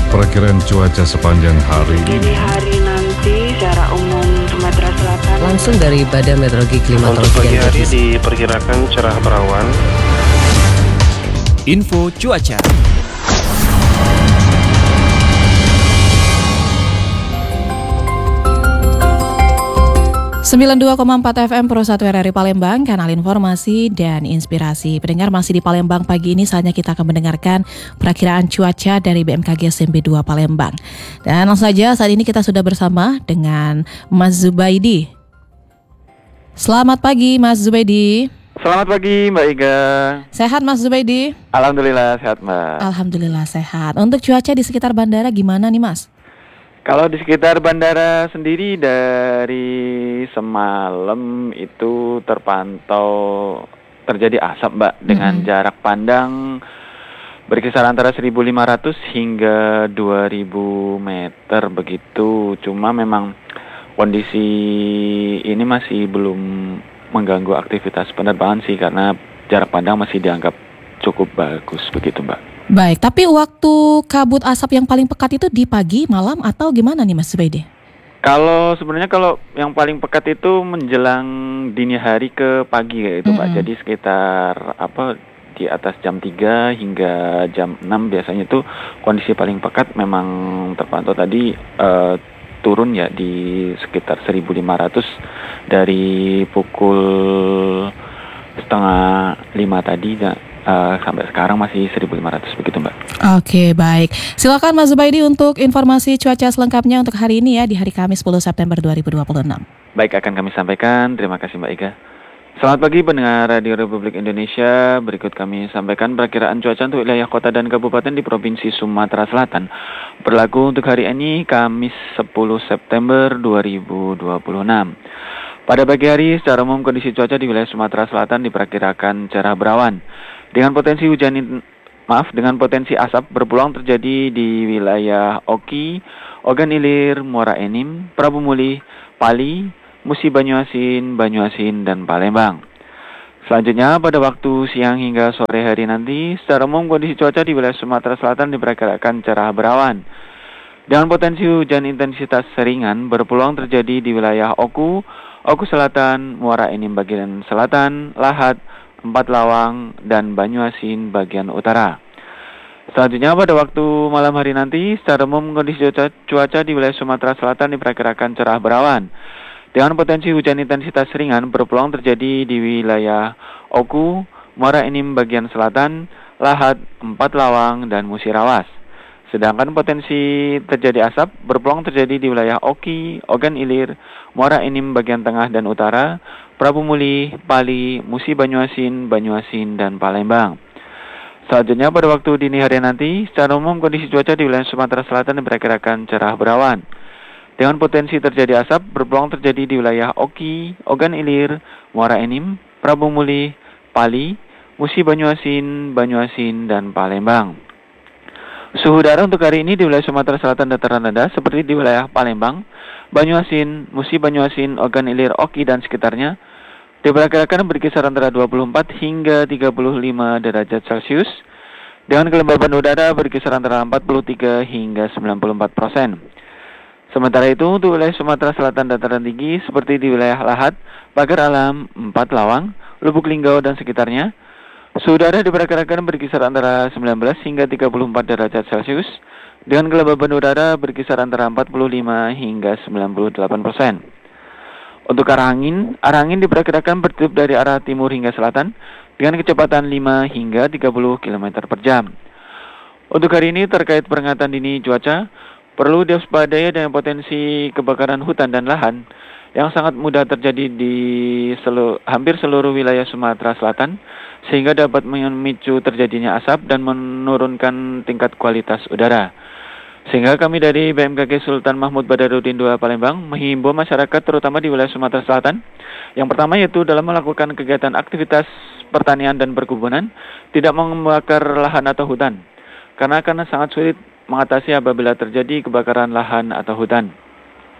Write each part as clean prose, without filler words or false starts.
Perakiraan cuaca sepanjang hari Jadi ini. hari nanti secara umum Sumatera Selatan. Langsung dari Badan Meteorologi Untuk Klimatologi pagi dan hari Geofisika. diperkirakan cerah berawan. Info cuaca. Sembilan 92,4 FM Pro 1 RRI Palembang, kanal informasi dan inspirasi. Pendengar masih di Palembang pagi ini, saatnya kita akan mendengarkan perakiraan cuaca dari BMKG SMP 2 Palembang. Dan langsung saja saat ini kita sudah bersama dengan Mas Zubaidi. Selamat pagi Mas Zubaidi. Selamat pagi Mbak Iga. Sehat Mas Zubaidi? Alhamdulillah sehat Mbak. Alhamdulillah sehat. Untuk cuaca di sekitar bandara gimana nih Mas? Kalau di sekitar bandara sendiri dari semalam itu terpantau terjadi asap Mbak, dengan jarak pandang berkisar antara 1.500 hingga 2.000 meter begitu. Cuma memang kondisi ini masih belum mengganggu aktivitas penerbangan sih, karena jarak pandang masih dianggap cukup bagus begitu Mbak. Baik, tapi waktu kabut asap yang paling pekat itu di pagi, malam, atau gimana nih Mas Zubaidi? Kalau yang paling pekat itu menjelang dini hari ke pagi kayak itu Pak. Jadi sekitar di atas jam 3 hingga jam 6 biasanya itu kondisi paling pekat memang terpantau tadi turun ya di sekitar 1.500 dari pukul 4:30 tadi sampai sekarang masih 1.500 begitu Mbak. Oke, baik. Silakan Mas Zubaidi untuk informasi cuaca selengkapnya untuk hari ini ya, di hari Kamis 10 September 2026. Baik, akan kami sampaikan. Terima kasih Mbak Iga. Selamat pagi pendengar Radio Republik Indonesia. Berikut kami sampaikan perakiraan cuaca untuk wilayah kota dan kabupaten di Provinsi Sumatera Selatan. Berlaku untuk hari ini Kamis 10 September 2026. Pada pagi hari secara umum kondisi cuaca di wilayah Sumatera Selatan diperkirakan cerah berawan dengan potensi potensi asap berpeluang terjadi di wilayah Oki, Ogan Ilir, Muara Enim, Prabu Mulih, Pali, Musi Banyuasin, dan Palembang. Selanjutnya pada waktu siang hingga sore hari nanti, secara umum kondisi cuaca di wilayah Sumatera Selatan diperkirakan cerah berawan dengan potensi hujan intensitas ringan berpeluang terjadi di wilayah Oku Selatan, Muara Enim bagian selatan, Lahat, Empat Lawang, dan Banyuasin bagian utara. Selanjutnya pada waktu malam hari nanti, secara umum kondisi cuaca di wilayah Sumatera Selatan diperkirakan cerah berawan dengan potensi hujan intensitas ringan berpeluang terjadi di wilayah Oku, Muara Enim bagian selatan, Lahat, Empat Lawang, dan Musirawas. Sedangkan potensi terjadi asap berpeluang terjadi di wilayah Oki, Ogan Ilir, Muara Enim bagian tengah dan utara, Prabu Mulih, Pali, Musi Banyuasin, dan Palembang. Selanjutnya pada waktu dini hari nanti, secara umum kondisi cuaca di wilayah Sumatera Selatan diperkirakan cerah berawan dengan potensi terjadi asap berpeluang terjadi di wilayah Oki, Ogan Ilir, Muara Enim, Prabu Mulih, Pali, Musi Banyuasin, dan Palembang. Suhu udara untuk hari ini di wilayah Sumatera Selatan dataran rendah seperti di wilayah Palembang, Banyuasin, Musi Banyuasin, Ogan Ilir, Oki dan sekitarnya diperkirakan berkisar antara 24 hingga 35 derajat Celcius dengan kelembaban udara berkisar antara 43 hingga 94%. Sementara itu untuk wilayah Sumatera Selatan dataran tinggi seperti di wilayah Lahat, Pagar Alam, Empat Lawang, Lubuk Linggau dan sekitarnya, suhu udara diperkirakan berkisar antara 19 hingga 34 derajat Celcius dengan kelembaban udara berkisar antara 45 hingga 98%. Untuk arah angin diperkirakan bertiup dari arah timur hingga selatan dengan kecepatan 5 hingga 30 km per jam. Untuk hari ini terkait peringatan dini cuaca, perlu diwaspadai dengan potensi kebakaran hutan dan lahan yang sangat mudah terjadi di hampir seluruh wilayah Sumatera Selatan, sehingga dapat memicu terjadinya asap dan menurunkan tingkat kualitas udara. Sehingga kami dari BMKG Sultan Mahmud Badarudin II Palembang menghimbau masyarakat terutama di wilayah Sumatera Selatan, yang pertama yaitu dalam melakukan kegiatan aktivitas pertanian dan perkebunan, tidak membakar lahan atau hutan, karena akan sangat sulit mengatasi apabila terjadi kebakaran lahan atau hutan.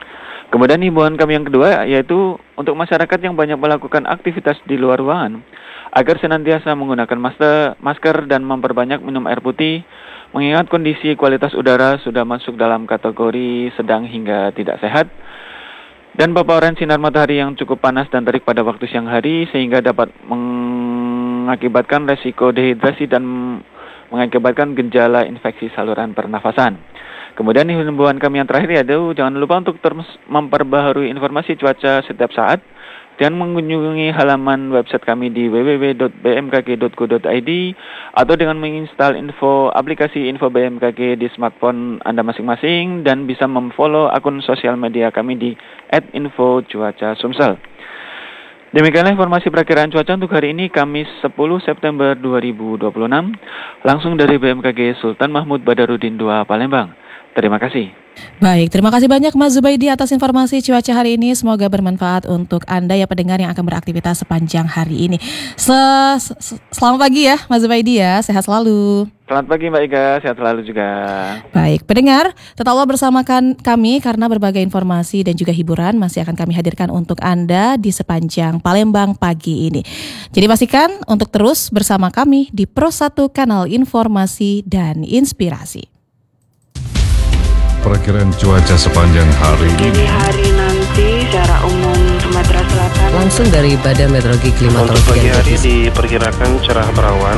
Kemudian himbauan kami yang kedua yaitu untuk masyarakat yang banyak melakukan aktivitas di luar ruangan agar senantiasa menggunakan masker dan memperbanyak minum air putih, mengingat kondisi kualitas udara sudah masuk dalam kategori sedang hingga tidak sehat, dan paparan sinar matahari yang cukup panas dan terik pada waktu siang hari sehingga dapat mengakibatkan resiko dehidrasi dan mengakibatkan gejala infeksi saluran pernafasan. Kemudian himbauan kami yang terakhir yaitu jangan lupa untuk terus memperbaharui informasi cuaca setiap saat dan mengunjungi halaman website kami di www.bmkg.go.id atau dengan menginstal aplikasi info BMKG di smartphone Anda masing-masing dan bisa memfollow akun sosial media kami di @info_cuaca_sumsel. Demikianlah informasi perakiraan cuaca untuk hari ini Kamis 10 September 2026 langsung dari BMKG Sultan Mahmud Badarudin II Palembang. Terima kasih. Baik, terima kasih banyak Mas Zubaidi atas informasi cuaca hari ini. Semoga bermanfaat untuk Anda ya pendengar yang akan beraktivitas sepanjang hari ini. Selamat pagi ya Mas Zubaidi ya, sehat selalu. Selamat pagi Mbak Iga, sehat selalu juga. Baik, pendengar, tetaplah bersama kami karena berbagai informasi dan juga hiburan masih akan kami hadirkan untuk Anda di sepanjang Palembang pagi ini. Jadi pastikan untuk terus bersama kami di Pro 1 Kanal Informasi dan Inspirasi. Perkiraan cuaca sepanjang hari Dini ini. hari nanti secara umum Sumatera Selatan. Langsung dari Badan Meteorologi Untuk Klimatologi pagi dan hari Geofisika. diperkirakan cerah berawan.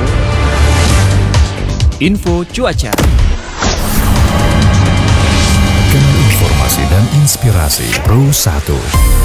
Info cuaca. Kanal Informasi dan Inspirasi Pro 1.